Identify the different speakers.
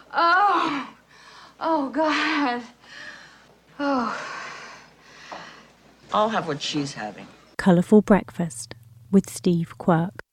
Speaker 1: Oh. Oh, God. Oh.
Speaker 2: I'll have what she's having.
Speaker 3: Colourful Breakfast with Steve Quirk.